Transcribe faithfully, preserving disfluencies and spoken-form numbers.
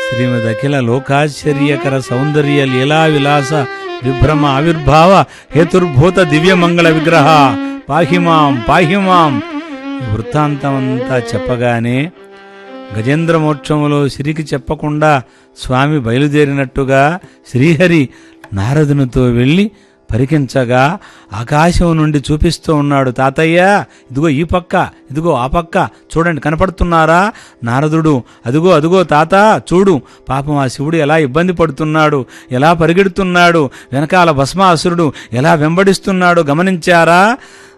శ్రీమద్ అఖిల లోకాశ్చర్యకర సౌందర్య లీలా విలాస విభ్రమ ఆవిర్భావ హేతుర్భూత దివ్యమంగళ విగ్రహ పాహిమాం పాహిమాం. ఈ వృత్తాంతమంతా చెప్పగానే గజేంద్రమోక్షములో సిరికి చెప్పకుండా స్వామి బయలుదేరినట్టుగా శ్రీహరి నారదునితో వెళ్ళి పరికించగా ఆకాశం నుండి చూపిస్తూ ఉన్నాడు, తాతయ్య ఇదిగో ఈ పక్క, ఇదిగో ఆ పక్క చూడండి, కనపడుతున్నారా? నారదుడు అదిగో అదిగో తాత చూడు, పాపం ఆ శివుడు ఎలా ఇబ్బంది పడుతున్నాడు, ఎలా పరిగెడుతున్నాడు, వెనకాల భస్మాసురుడు ఎలా వెంబడిస్తున్నాడు గమనించారా?